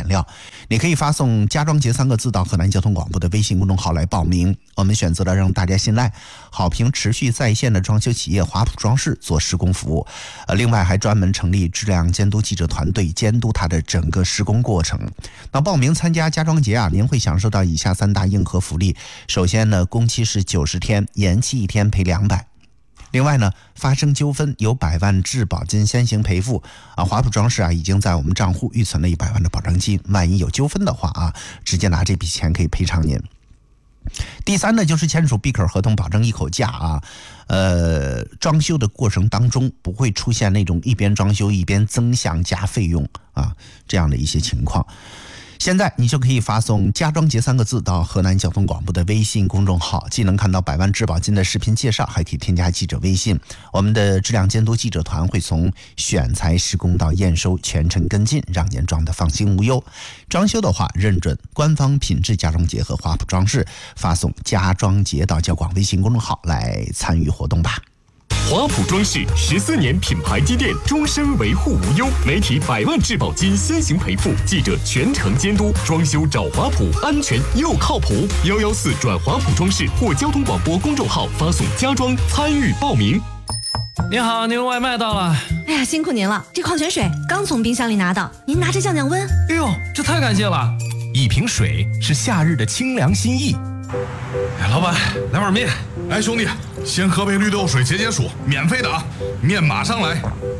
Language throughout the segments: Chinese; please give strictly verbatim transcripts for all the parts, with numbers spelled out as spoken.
点料。你可以发送家装节三个字到河南交通广播的微信公众号来报名。我们选择了让大家信赖、好评持续在线的装修企业华普装饰做施工服务。呃，另外还专门成立质量监督记者团队，监督它的整个施工过程。那报名参加家装节啊，您会享受到以下三大硬核福利。首先呢，工期是九十天，延期一天赔两百。另外呢，发生纠纷有百万质保金先行赔付啊，华普装饰啊已经在我们账户预存了一百万的保证金，万一有纠纷的话啊，直接拿这笔钱可以赔偿您。第三呢，就是签署闭口合同，保证一口价啊，呃，装修的过程当中不会出现那种一边装修一边增项加费用啊这样的一些情况。现在你就可以发送家装节三个字到河南交通广播的微信公众号，既能看到百万质保金的视频介绍，还可以添加记者微信。我们的质量监督记者团会从选材施工到验收全程跟进，让您装得放心无忧。装修的话，认准官方品质家装节和华普装饰，发送家装节到交广微信公众号来参与活动吧。 华普装饰十四年品牌积淀，终身维护无忧，媒体百万质保金先行赔付，记者全程监督，装修找华普，安全又靠谱。幺幺四转华普装饰或交通广播公众号发送家装参与报名。 您好，您的外卖到了。 哎呀，辛苦您了，这矿泉水刚从冰箱里拿到，您拿着降降温。 哎呦，这太感谢了！ 一瓶水是夏日的清凉心意。 哎，老板，来碗面。 哎，兄弟，先喝杯绿豆水解解暑，免费的啊！面马上来。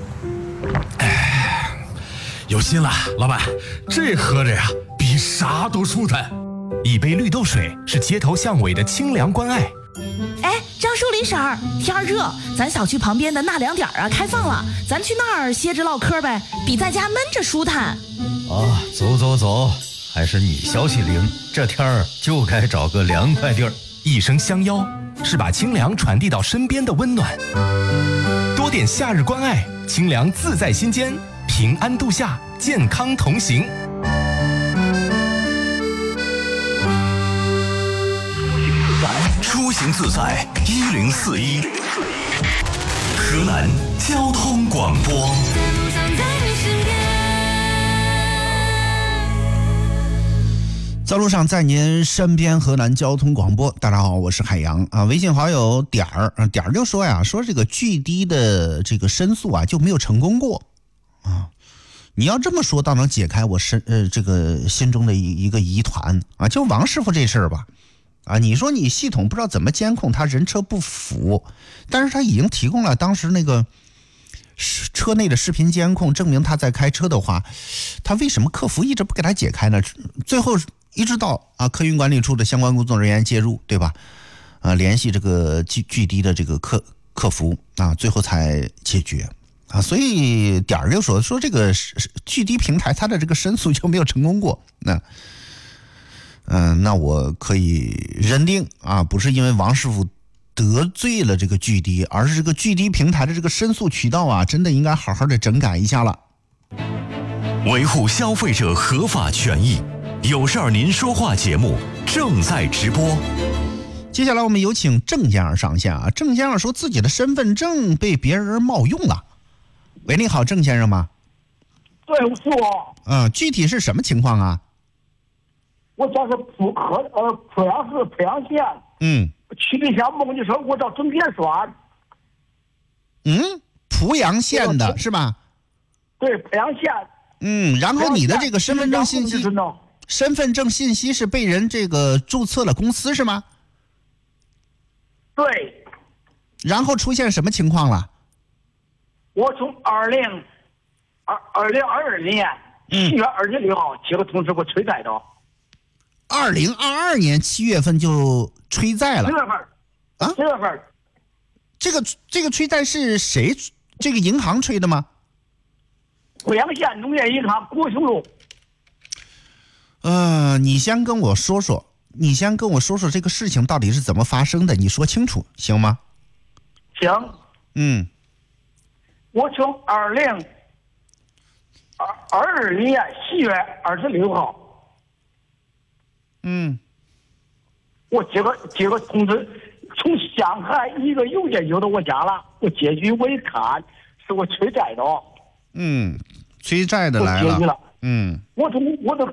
哎，有心了，老板，这喝着呀，比啥都舒坦。一杯绿豆水是街头巷尾的清凉关爱。 哎，张淑林婶儿，天热，咱小区旁边的纳凉点啊开放了，咱去那儿歇着唠嗑呗，比在家闷着舒坦。 啊，走走走，还是你消息灵，这天儿就该找个凉快地儿。 一声相邀，是把清凉传递到身边的温暖。多点夏日关爱，清凉自在心间，平安度夏，健康同行。 出行自在一零四一，河南交通广播。 在路上，在您身边，河南交通广播。大家好，我是海洋啊。微信好友点儿点儿就说呀，说这个巨低的这个申诉啊就没有成功过啊。你要这么说，倒能解开我身呃这个心中的一一个疑团啊。就王师傅这事儿吧，啊，你说你系统不知道怎么监控他人车不符，但是他已经提供了当时那个车内的视频监控，证明他在开车的话，他为什么客服一直不给他解开呢？最后一直到啊客运管理处的相关工作人员介入，对吧？啊，联系这个巨巨低的这个客客服啊，最后才解决啊。所以点儿就说说这个巨低平台它的这个申诉就没有成功过。那嗯、呃，那我可以认定啊，不是因为王师傅得罪了这个巨低，而是这个巨低平台的这个申诉渠道啊，真的应该好好的整改一下了。 维护消费者合法权益，有事儿您说话节目正在直播。 接下来我们有请郑先生上线啊。郑先生说自己的身份证被别人冒用了。喂，你好，郑先生吗？ 对，是我。 嗯，具体是什么情况啊？ 我家是濮河呃濮阳市濮阳县。 嗯。 区里乡孟集生，我到中天县。 嗯，濮阳县的是吧？ 对，濮阳县。 嗯，然后你的这个身份证信息，身份证信息是被人这个注册了公司是吗？ 对。 然后出现什么情况了？ 我从二零二二零二二年七月二十六号接个通知给我催债的。 二零二二年七月份就催债了。 十月份啊？十月份。 这个这个催债是谁？这个银行催的吗？ 濮阳县农业银行国雄路。 呃，你先跟我说说，你先跟我说说这个事情到底是怎么发生的，你说清楚行吗？ 行。 嗯。 我从二零二二年七月二十六号。 嗯， 我接个接个通知，从上海一个邮件邮到我家了。我接局我一看，是我催债的。 嗯，催债的来了。 我接局了。 嗯， 我从我都